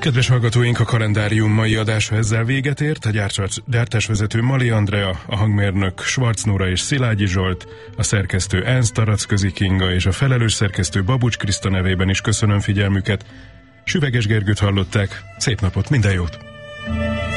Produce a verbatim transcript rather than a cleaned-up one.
Kedves hallgatóink, a kalendárium mai adása ezzel véget ért. A gyártásvezető Mali Andrea, a hangmérnök Schwarz Nóra és Szilágyi Zsolt, a szerkesztő Ernst Taracközi Kinga és a felelős szerkesztő Babucs Kriszta nevében is köszönöm figyelmüket. Süveges Gergőt hallották. Szép napot, minden jót!